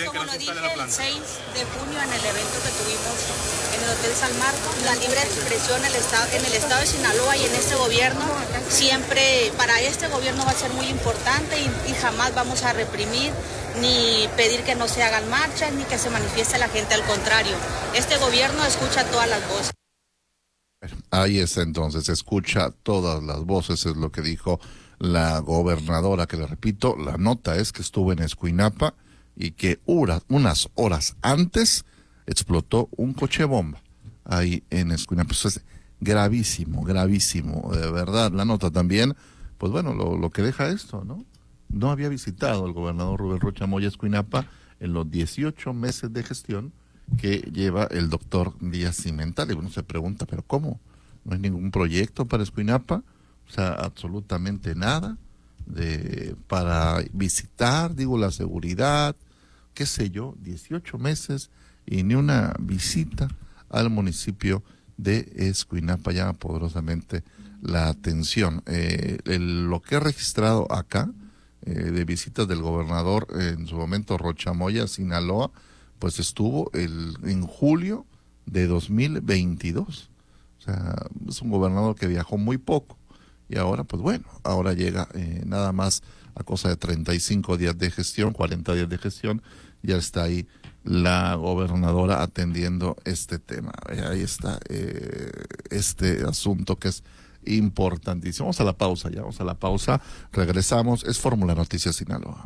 como lo dije, el 6 de junio en el evento que tuvimos en el Hotel San Marcos, la libre expresión en el estado de Sinaloa y en este gobierno, siempre para este gobierno va a ser muy importante y jamás vamos a reprimir ni pedir que no se hagan marchas ni que se manifieste la gente, al contrario, este gobierno escucha todas las voces. Ahí está, entonces, escucha todas las voces, es lo que dijo la gobernadora, que le repito, la nota es que estuvo en Escuinapa y que unas horas antes explotó un coche bomba ahí en Escuinapa. Eso es gravísimo, gravísimo, de verdad. La nota también, pues bueno, lo que deja esto, ¿no? No había visitado el gobernador Rubén Rocha Moya Escuinapa en los 18 meses de gestión que lleva el doctor Díaz Cimental. Y uno se pregunta, ¿pero cómo? ¿No hay ningún proyecto para Escuinapa? O sea, absolutamente nada para visitar, digo, la seguridad, qué sé yo, 18 meses y ni una visita al municipio de Escuinapa. Llama poderosamente la atención. Lo que he registrado acá, de visitas del gobernador en su momento Rocha Moya, Sinaloa, pues estuvo en julio de 2022. O sea, es un gobernador que viajó muy poco. Y ahora, pues bueno, ahora llega nada más a cosa de 35 días de gestión, 40 días de gestión, ya está ahí la gobernadora atendiendo este tema. Ahí está este asunto que es importantísimo. Vamos a la pausa, vamos a la pausa, regresamos, es Fórmula Noticias Sinaloa.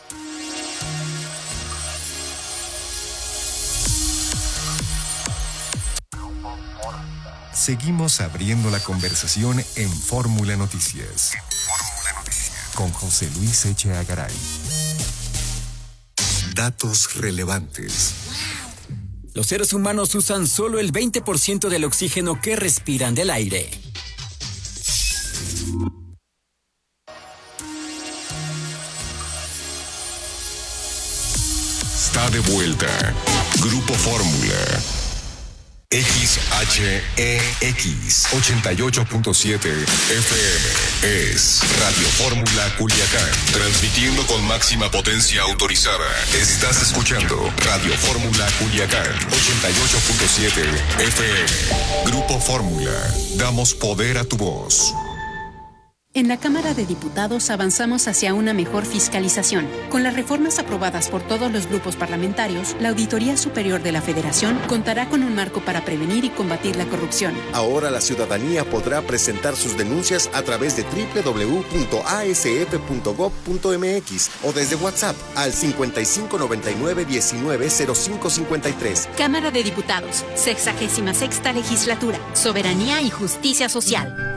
Seguimos abriendo la conversación en Fórmula Noticias. Con José Luis Echeagaray. Datos relevantes. Los seres humanos usan solo el 20% del oxígeno que respiran del aire. Está de vuelta. Grupo Fórmula. XHEX 88.7 FM es Radio Fórmula Culiacán, transmitiendo con máxima potencia autorizada. Estás escuchando Radio Fórmula Culiacán 88.7 FM. Grupo Fórmula, damos poder a tu voz. En la Cámara de Diputados avanzamos hacia una mejor fiscalización. Con las reformas aprobadas por todos los grupos parlamentarios, la Auditoría Superior de la Federación contará con un marco para prevenir y combatir la corrupción. Ahora la ciudadanía podrá presentar sus denuncias a través de www.asf.gov.mx o desde WhatsApp al 5599-190553. Cámara de Diputados, 66ª Legislatura, Soberanía y Justicia Social.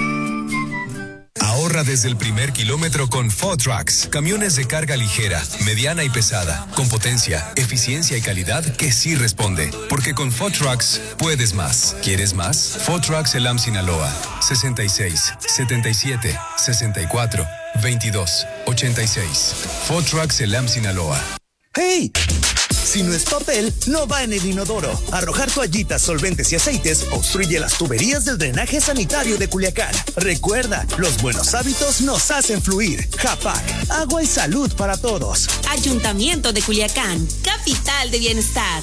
Ahorra desde el primer kilómetro con FO Trucks, camiones de carga ligera, mediana y pesada, con potencia, eficiencia y calidad que sí responde. Porque con FO Trucks puedes más. ¿Quieres más? FO Trucks Elam Sinaloa, 66 77 64 22 86. FO Trucks Elam Sinaloa. ¡Hey! Si no es papel, no va en el inodoro. Arrojar toallitas, solventes y aceites obstruye las tuberías del drenaje sanitario de Culiacán. Recuerda, los buenos hábitos nos hacen fluir. Japac, agua y salud para todos. Ayuntamiento de Culiacán, capital de bienestar.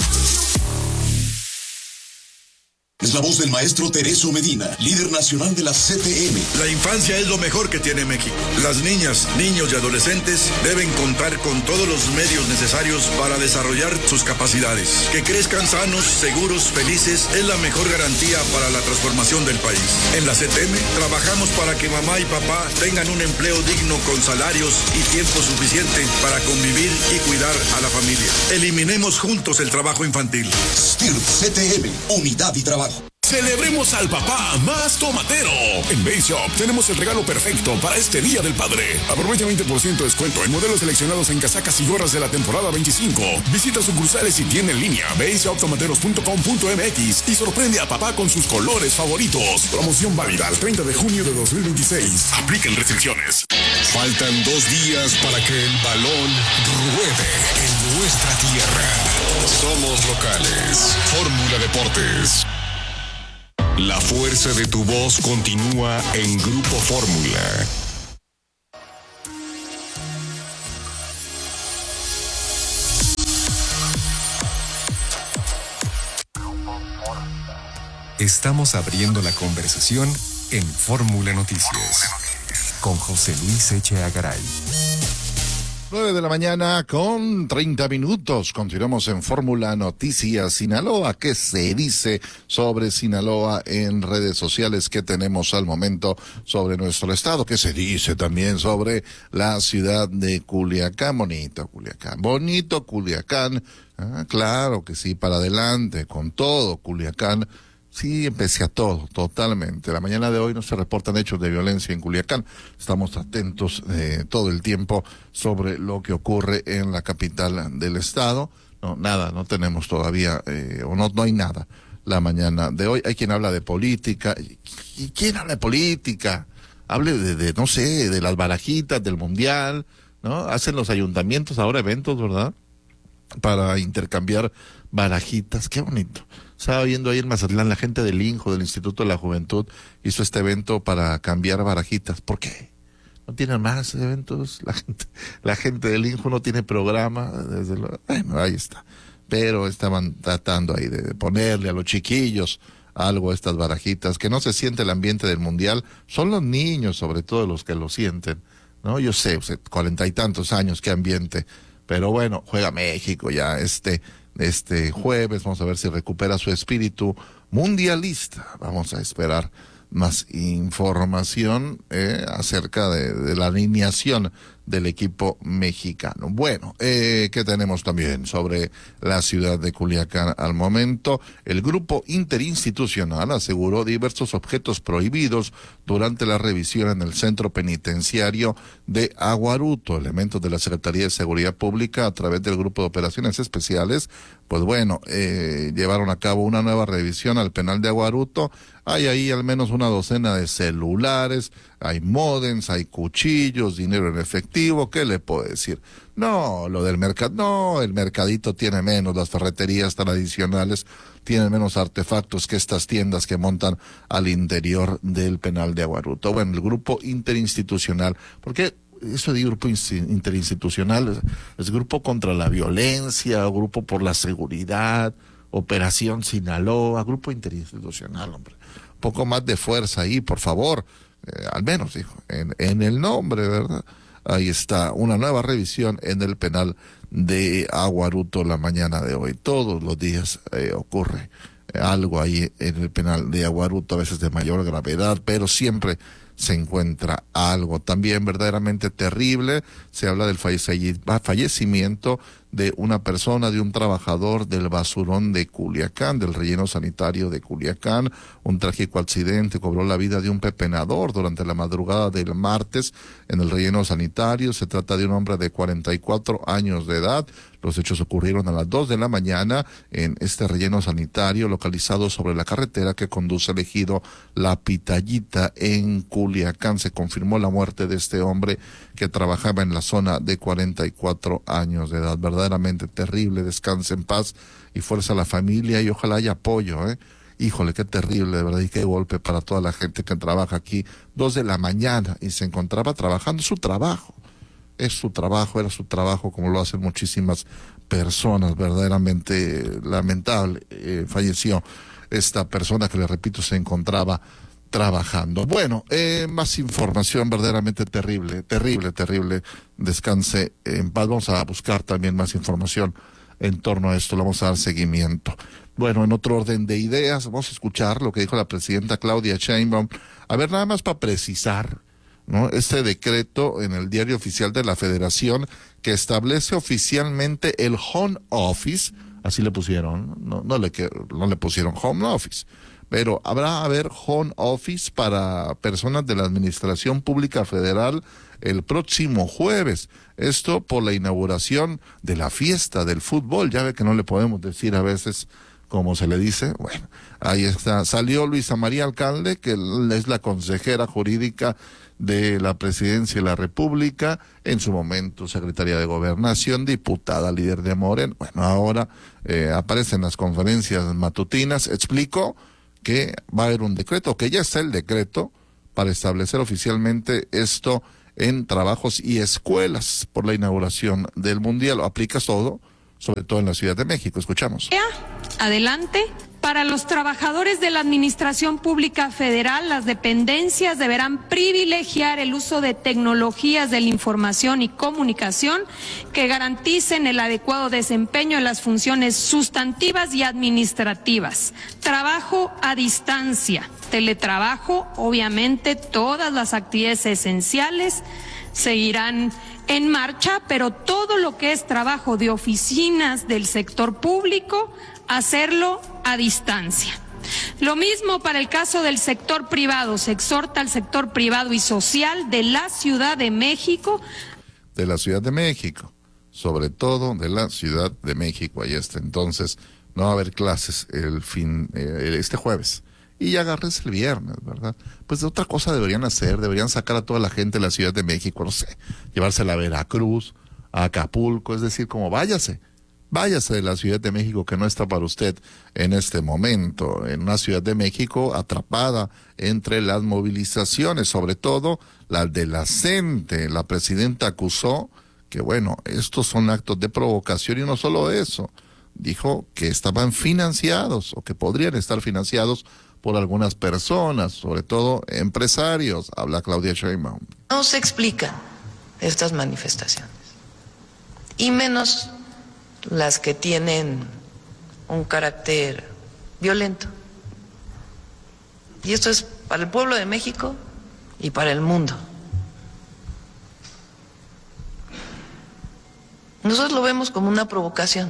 Es la voz del maestro Tereso Medina, líder nacional de la CTM. La infancia es lo mejor que tiene México. Las niñas, niños y adolescentes deben contar con todos los medios necesarios para desarrollar sus capacidades. Que crezcan sanos, seguros, felices es la mejor garantía para la transformación del país. En la CTM trabajamos para que mamá y papá tengan un empleo digno con salarios y tiempo suficiente para convivir y cuidar a la familia. Eliminemos juntos el trabajo infantil. STIRT CTM, unidad y trabajo. Celebremos al papá más tomatero. En Base Shop tenemos el regalo perfecto para este Día del Padre. Aprovecha 20% de descuento en modelos seleccionados en casacas y gorras de la temporada 25. Visita sucursales y tienda en línea baseshoptomateros.com.mx y sorprende a papá con sus colores favoritos. Promoción válida al 30 de junio de 2026. Apliquen restricciones. Faltan 2 días para que el balón ruede en nuestra tierra. Somos locales. Fórmula Deportes. La fuerza de tu voz continúa en Grupo Fórmula. Estamos abriendo la conversación en Fórmula Noticias con José Luis Echeagaray. 9 de la mañana con 30 minutos. Continuamos en Fórmula Noticias Sinaloa. ¿Qué se dice sobre Sinaloa en redes sociales? ¿Qué tenemos al momento sobre nuestro estado? ¿Qué se dice también sobre la ciudad de Culiacán? Bonito Culiacán. Bonito Culiacán. Ah, claro que sí, para adelante, con todo Culiacán. Sí, pese a todo, totalmente. La mañana de hoy no se reportan hechos de violencia en Culiacán. Estamos atentos todo el tiempo sobre lo que ocurre en la capital del estado. No, nada, no tenemos todavía, no hay nada la mañana de hoy. Hay quien habla de política. ¿Y quién habla de política? Hable de no sé, de las barajitas, del mundial, ¿no? Hacen los ayuntamientos ahora eventos, ¿verdad? Para intercambiar barajitas. Qué bonito. Estaba viendo ahí en Mazatlán, la gente del INJU, del Instituto de la Juventud, hizo este evento para cambiar barajitas. ¿Por qué? ¿No tienen más eventos? La gente del INJU no tiene programa. Bueno, ahí está. Pero estaban tratando ahí de ponerle a los chiquillos algo a estas barajitas, que no se siente el ambiente del mundial. Son los niños, sobre todo, los que lo sienten, ¿no? Yo sé, 40 y tantos años, qué ambiente. Pero bueno, juega México ya este jueves, vamos a ver si recupera su espíritu mundialista. Vamos a esperar más información acerca de la alineación del equipo mexicano. Bueno, ¿qué tenemos también sobre la ciudad de Culiacán al momento? El grupo interinstitucional aseguró diversos objetos prohibidos durante la revisión en el centro penitenciario de Aguaruto. Elementos de la Secretaría de Seguridad Pública, a través del Grupo de Operaciones Especiales, pues bueno, llevaron a cabo una nueva revisión al penal de Aguaruto. Hay ahí al menos una docena de celulares, hay módems, hay cuchillos, dinero en efectivo. ¿Qué le puedo decir? No, lo del mercado, no, el mercadito tiene menos, las ferreterías tradicionales tienen menos artefactos que estas tiendas que montan al interior del penal de Aguaruto. Bueno, el grupo interinstitucional, porque eso de grupo interinstitucional es grupo contra la violencia, grupo por la seguridad, Operación Sinaloa, grupo interinstitucional, hombre. Un poco más de fuerza ahí, por favor, al menos, hijo, en el nombre, ¿verdad? Ahí está, una nueva revisión en el penal de Aguaruto la mañana de hoy. Todos los días ocurre algo ahí en el penal de Aguaruto, a veces de mayor gravedad, pero siempre se encuentra algo también verdaderamente terrible. Se habla del fallecimiento de una persona, de un trabajador del basurón de Culiacán, del relleno sanitario de Culiacán. Un trágico accidente cobró la vida de un pepenador durante la madrugada del martes en el relleno sanitario. Se trata de un hombre de 44 años de edad. Los hechos ocurrieron a las 2 de la mañana en este relleno sanitario localizado sobre la carretera que conduce al ejido La Pitayita en Culiacán. Se confirmó la muerte de este hombre que trabajaba en la zona, de 44 años de edad. Verdaderamente terrible. Descanse en paz y fuerza a la familia, y ojalá haya apoyo, Híjole, qué terrible, de verdad, y qué golpe para toda la gente que trabaja aquí. 2 de la mañana y se encontraba trabajando su trabajo. Es su trabajo, era su trabajo, como lo hacen muchísimas personas. Verdaderamente lamentable. Falleció esta persona que, le repito, se encontraba trabajando. Bueno, más información verdaderamente terrible. Descanse en paz. Vamos a buscar también más información en torno a esto, le vamos a dar seguimiento. Bueno, en otro orden de ideas, vamos a escuchar lo que dijo la presidenta Claudia Sheinbaum. A ver, nada más para precisar, ¿no? Este decreto en el Diario Oficial de la Federación que establece oficialmente el home office, así le pusieron, no le pusieron home office, pero habrá home office para personas de la Administración Pública Federal el próximo jueves. Esto por la inauguración de la fiesta del fútbol. Ya ve que no le podemos decir a veces como se le dice. Bueno, ahí está. Salió Luisa María Alcalde, que es la consejera jurídica de la Presidencia de la República, en su momento secretaria de Gobernación, diputada, líder de Morena. Bueno, ahora aparece en las conferencias matutinas, explicó que va a haber un decreto, que ya está el decreto para establecer oficialmente esto en trabajos y escuelas por la inauguración del Mundial. Lo aplicas todo, sobre todo en la Ciudad de México. Escuchamos. Adelante Para los trabajadores de la Administración Pública Federal, las dependencias deberán privilegiar el uso de tecnologías de la información y comunicación que garanticen el adecuado desempeño de las funciones sustantivas y administrativas. Trabajo a distancia, teletrabajo, obviamente todas las actividades esenciales seguirán en marcha, pero todo lo que es trabajo de oficinas del sector público, hacerlo a distancia. Lo mismo para el caso del sector privado. Se exhorta al sector privado y social de la Ciudad de México. De la Ciudad de México, sobre todo de la Ciudad de México. Ahí está. Entonces, no va a haber clases este jueves. Y ya agárrense el viernes, ¿verdad? Pues de otra cosa deberían hacer, deberían sacar a toda la gente de la Ciudad de México, no sé, llevársela a Veracruz, a Acapulco, es decir, como váyase de la Ciudad de México, que no está para usted en este momento, en una Ciudad de México atrapada entre las movilizaciones, sobre todo la de la CENTE. La presidenta acusó que, bueno, estos son actos de provocación y no solo eso, dijo que estaban financiados o que podrían estar financiados por algunas personas, sobre todo empresarios. Habla Claudia Sheinbaum. No se explican estas manifestaciones, y menos las que tienen un carácter violento. Y esto es para el pueblo de México y para el mundo. Nosotros lo vemos como una provocación.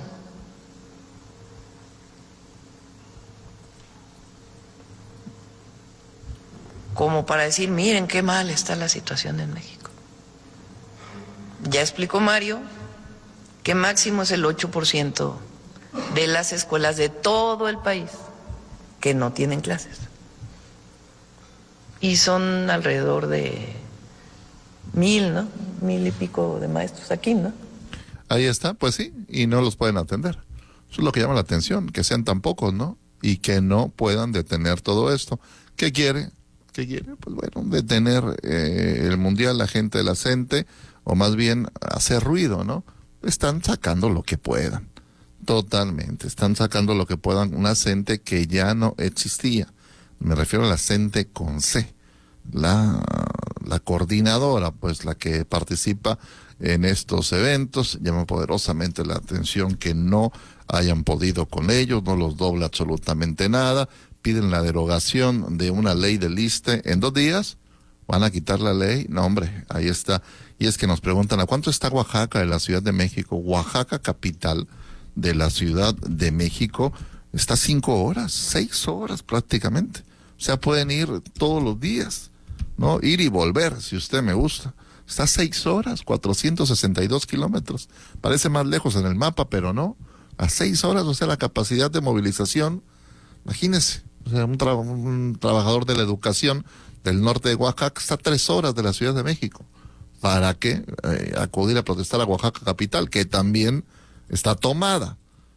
Como para decir, miren qué mal está la situación en México. Ya explicó Mario que máximo es el 8% de las escuelas de todo el país que no tienen clases. Y son alrededor de 1,000, ¿no? 1,000 y pico de maestros aquí, ¿no? Ahí está, pues sí, y no los pueden atender. Eso es lo que llama la atención, que sean tan pocos, ¿no? Y que no puedan detener todo esto. ¿Qué quiere? Pues bueno, detener el mundial, la gente de la CENTE, o más bien hacer ruido, ¿no? Están sacando lo que puedan, totalmente, están sacando lo que puedan, una CENTE que ya no existía. Me refiero a la CENTE con C, la coordinadora, pues la que participa en estos eventos. Llama poderosamente la atención que no hayan podido con ellos, no los dobla absolutamente nada. Piden la derogación de una ley del ISSSTE en 2 días. ¿Van a quitar la ley? No, hombre, ahí está. Y es que nos preguntan, ¿a cuánto está Oaxaca de la Ciudad de México? Oaxaca, capital de la Ciudad de México, está 5 horas, 6 horas prácticamente. O sea, pueden ir todos los días, ¿no? Ir y volver, si usted me gusta. Está 6 horas, 462 kilómetros. Parece más lejos en el mapa, pero no. A 6 horas, o sea, la capacidad de movilización, imagínese. O sea, un trabajador de la educación del norte de Oaxaca está a 3 horas de la Ciudad de México. ¿Para qué acudir a protestar a Oaxaca capital, que también está tomada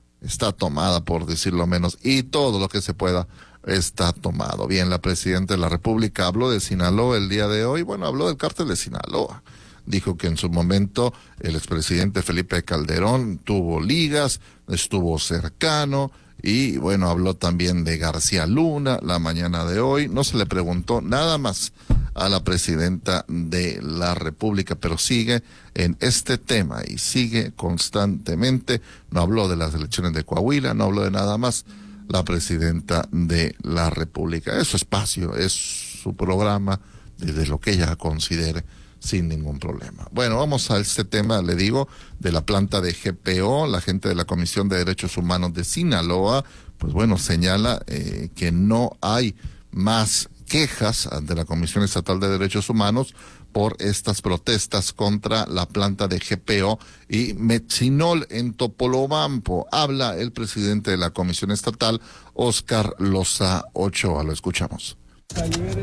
por decirlo menos, y todo lo que se pueda está tomado? Bien, la presidenta de la República habló de Sinaloa el día de hoy. Bueno, habló del cártel de Sinaloa. Dijo que en su momento el expresidente Felipe Calderón tuvo ligas, estuvo cercano. Y bueno, habló también de García Luna la mañana de hoy. No se le preguntó nada más a la presidenta de la República, pero sigue en este tema y sigue constantemente. No habló de las elecciones de Coahuila, no habló de nada más la presidenta de la República. Es su espacio, es su programa, desde lo que ella considere, sin ningún problema. Bueno, vamos a este tema, le digo, de la planta de GPO. La gente de la Comisión de Derechos Humanos de Sinaloa, pues bueno, señala que no hay más quejas ante la Comisión Estatal de Derechos Humanos por estas protestas contra la planta de GPO y Metzinol en Topolobampo. Habla el presidente de la Comisión Estatal, Óscar Loza Ochoa. Lo escuchamos. Ayer,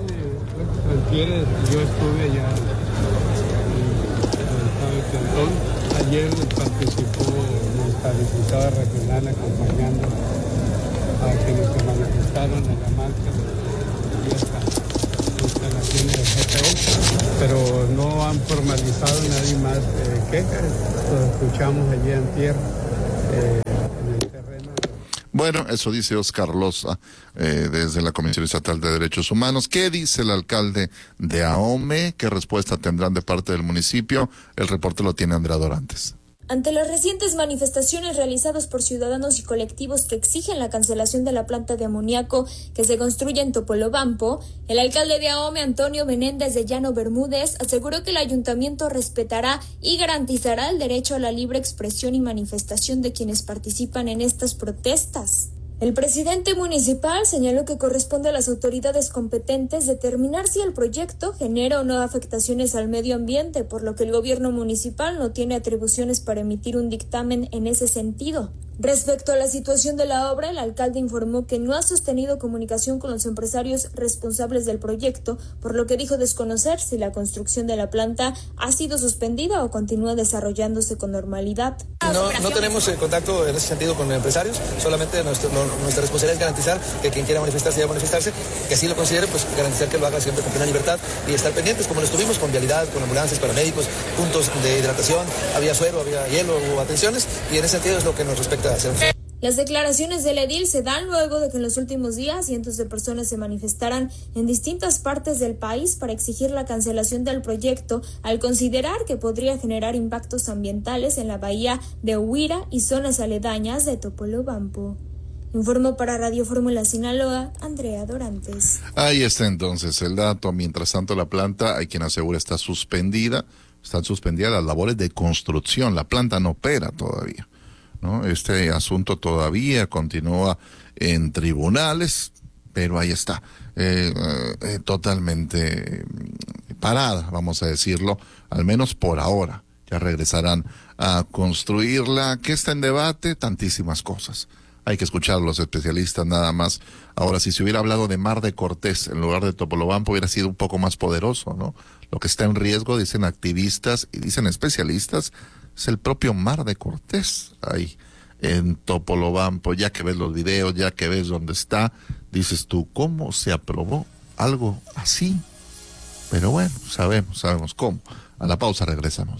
yo estuve allá ayer participó nuestra diputada regional acompañando a quienes se manifestaron en la marcha de estas instalaciones de GPO, pero no han formalizado nadie más quejas. Lo escuchamos allí en tierra, en el terreno. Bueno, eso dice Oscar Loza desde la Comisión Estatal de Derechos Humanos. ¿Qué dice el alcalde de Ahome? ¿Qué respuesta tendrán de parte del municipio? El reporte lo tiene Andrea Dorantes. Ante las recientes manifestaciones realizadas por ciudadanos y colectivos que exigen la cancelación de la planta de amoníaco que se construye en Topolobampo, el alcalde de Ahome, Antonio Menéndez de Llano Bermúdez, aseguró que el ayuntamiento respetará y garantizará el derecho a la libre expresión y manifestación de quienes participan en estas protestas. El presidente municipal señaló que corresponde a las autoridades competentes determinar si el proyecto genera o no afectaciones al medio ambiente, por lo que el gobierno municipal no tiene atribuciones para emitir un dictamen en ese sentido. Respecto a la situación de la obra, el alcalde informó que no ha sostenido comunicación con los empresarios responsables del proyecto, por lo que dijo desconocer si la construcción de la planta ha sido suspendida o continúa desarrollándose con normalidad. No tenemos contacto en ese sentido con empresarios, solamente nuestra responsabilidad es garantizar que quien quiera manifestarse, debe manifestarse, que así lo considere, pues garantizar que lo haga siempre con plena libertad y estar pendientes, como lo estuvimos con vialidad, con ambulancias, paramédicos, puntos de hidratación, había suero, había hielo, hubo atenciones, y en ese sentido es lo que nos respecta hacer. Las declaraciones del edil se dan luego de que en los últimos días cientos de personas se manifestaran en distintas partes del país para exigir la cancelación del proyecto, al considerar que podría generar impactos ambientales en la bahía de Huira y zonas aledañas de Topolobampo. Informó para Radio Fórmula Sinaloa, Andrea Dorantes. Ahí está entonces el dato. Mientras tanto, la planta, hay quien asegura, está suspendida. Están suspendidas las labores de construcción. La planta no opera todavía, ¿no? Este asunto todavía continúa en tribunales, pero ahí está, totalmente parada, vamos a decirlo, al menos por ahora. Ya regresarán a construirla. ¿Qué está en debate? Tantísimas cosas. Hay que escuchar a los especialistas nada más. Ahora, si se hubiera hablado de Mar de Cortés en lugar de Topolobampo, hubiera sido un poco más poderoso, ¿no? Lo que está en riesgo, dicen activistas y dicen especialistas, es el propio Mar de Cortés ahí en Topolobampo. Ya que ves los videos, ya que ves dónde está, dices tú, ¿cómo se aprobó algo así? Pero bueno, sabemos cómo. A la pausa regresamos.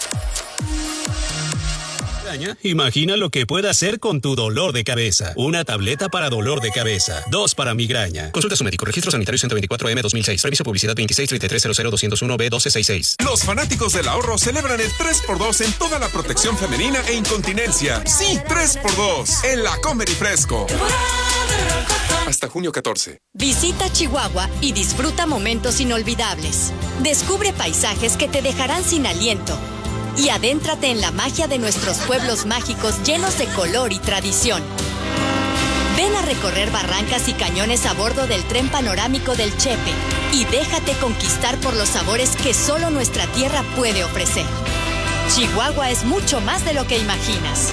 Imagina lo que puede hacer con tu dolor de cabeza. Una tableta para dolor de cabeza. 2 para migraña. Consulta a su médico. Registro sanitario 124M 2006. Reviso publicidad 2633000201B1266. Los fanáticos del ahorro celebran el 3x2 en toda la protección femenina e incontinencia. Sí, 3x2 en la Comer y Fresco. Hasta junio 14. Visita Chihuahua y disfruta momentos inolvidables. Descubre paisajes que te dejarán sin aliento. Y adéntrate en la magia de nuestros pueblos mágicos llenos de color y tradición. Ven a recorrer barrancas y cañones a bordo del tren panorámico del Chepe y déjate conquistar por los sabores que solo nuestra tierra puede ofrecer. Chihuahua es mucho más de lo que imaginas.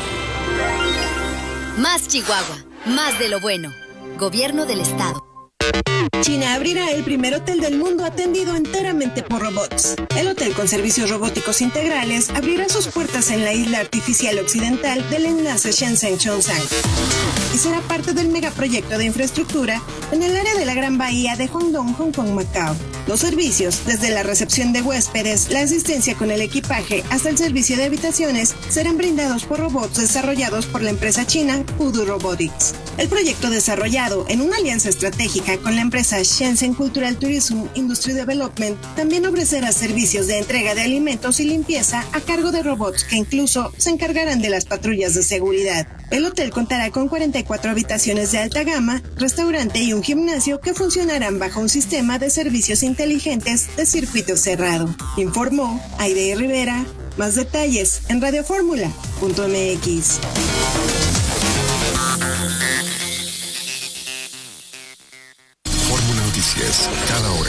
Más Chihuahua, más de lo bueno. Gobierno del Estado. China abrirá el primer hotel del mundo atendido enteramente por robots. El hotel con servicios robóticos integrales abrirá sus puertas en la isla artificial occidental del enlace Shenzhen-Zhongshan y será parte del megaproyecto de infraestructura en el área de la Gran Bahía de Guangdong, Hong Kong, Macao. Los servicios, desde la recepción de huéspedes, la asistencia con el equipaje hasta el servicio de habitaciones, serán brindados por robots desarrollados por la empresa china Pudu Robotics. El proyecto, desarrollado en una alianza estratégica con la empresa Shenzhen Cultural Tourism Industry Development, también ofrecerá servicios de entrega de alimentos y limpieza a cargo de robots que incluso se encargarán de las patrullas de seguridad. El hotel contará con 44 habitaciones de alta gama, restaurante y un gimnasio que funcionarán bajo un sistema de servicios inteligentes de circuito cerrado. Informó Aide Rivera. Más detalles en radioformula.mx. Fórmula Noticias, cada hora.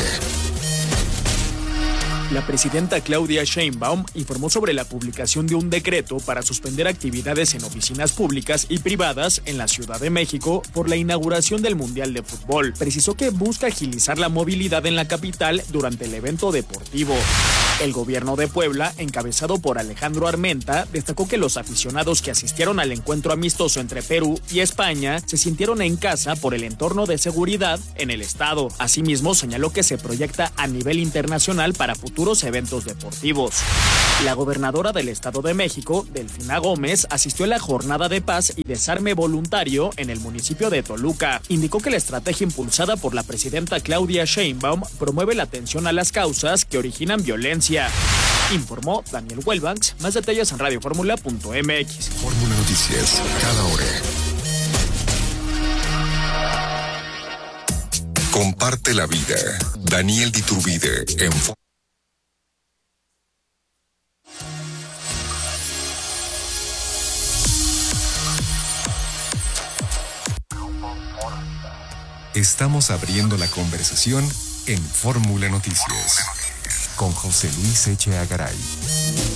La presidenta Claudia Sheinbaum informó sobre la publicación de un decreto para suspender actividades en oficinas públicas y privadas en la Ciudad de México por la inauguración del Mundial de Fútbol. Precisó que busca agilizar la movilidad en la capital durante el evento deportivo. El gobierno de Puebla, encabezado por Alejandro Armenta, destacó que los aficionados que asistieron al encuentro amistoso entre Perú y España se sintieron en casa por el entorno de seguridad en el estado. Asimismo, señaló que se proyecta a nivel internacional para futuros eventos deportivos. La gobernadora del Estado de México, Delfina Gómez, asistió a la jornada de paz y desarme voluntario en el municipio de Toluca. Indicó que la estrategia impulsada por la presidenta Claudia Sheinbaum promueve la atención a las causas que originan violencia. Informó Daniel Welbanks. Más detalles en radioformula.mx. Fórmula Noticias, cada hora. Comparte la vida. Daniel Diturbide en Estamos abriendo la conversación en Fórmula Noticias con José Luis Echeagaray.